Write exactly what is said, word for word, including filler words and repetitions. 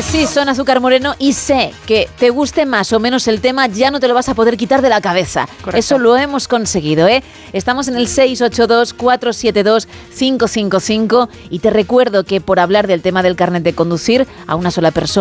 Pues sí, son Azúcar Moreno y sé que te guste más o menos el tema, ya no te lo vas a poder quitar de la cabeza. Correcto. Eso lo hemos conseguido, ¿eh? Estamos en el seis ocho dos, cuatro siete dos, cinco cinco cinco y te recuerdo que por hablar del tema del carnet de conducir a una sola persona